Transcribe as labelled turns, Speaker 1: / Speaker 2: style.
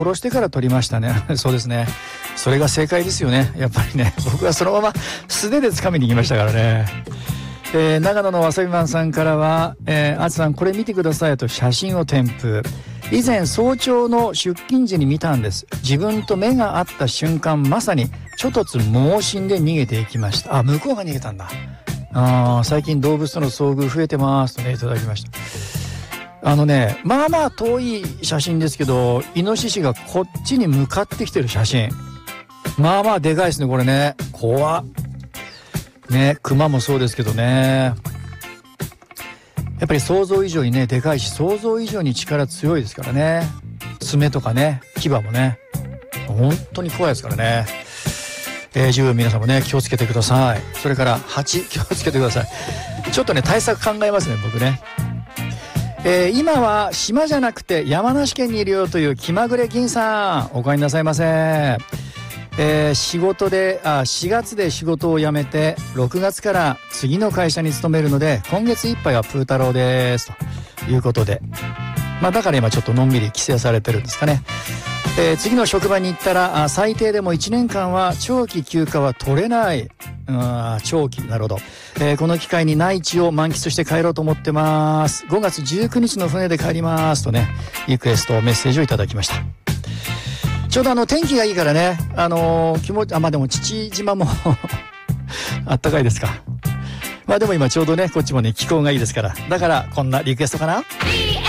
Speaker 1: 下ろしてから撮りましたね。そうですね。それが正解ですよね。やっぱりね。僕はそのまま素手で掴みに行きましたからね。長野のわさびマンさんからは、あつさんこれ見てくださいと写真を添付。以前早朝の出勤時に見たんです。自分と目が合った瞬間、まさに猪突猛進で逃げていきました。あ、向こうが逃げたんだ。最近動物との遭遇増えてますとね、いただきました。まあまあ遠い写真ですけど、イノシシがこっちに向かってきてる写真。まあまあでかいですね、これね。怖っ。ね、熊もそうですけどね。やっぱり想像以上にね、でかいし、想像以上に力強いですからね。爪とかね、牙もね。本当に怖いですからね。十分皆さんもね、気をつけてください。それから、蜂、気をつけてください。ちょっとね、対策考えますね、僕ね。今は島じゃなくて山梨県にいるよという気まぐれ銀さん、お帰りなさいませ。4月で仕事を辞めて6月から次の会社に勤めるので、今月いっぱいはプー太郎ですということで、だから今ちょっとのんびり帰省されてるんですかね。次の職場に行ったら最低でも1年間は長期休暇は取れない。長期、なるほど。この機会に内地を満喫して帰ろうと思ってます。5月19日の船で帰りますとね、リクエストメッセージをいただきました。ちょうど天気がいいからね、でも父島もあったかいですか。でも今ちょうどね、こっちもね気候がいいですから、だからこんなリクエストかな。